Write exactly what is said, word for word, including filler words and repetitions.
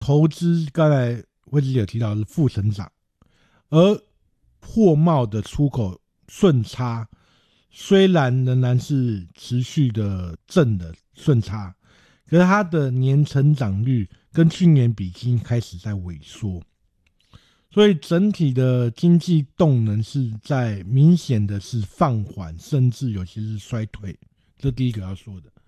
投资刚才惠子有提到是负成长，而货贸的出口顺差虽然仍然是持续的正的顺差，可是它的年成长率跟去年比已经开始在萎缩，所以整体的经济动能是在明显的是放缓，甚至有些是衰退，这第一个要说的。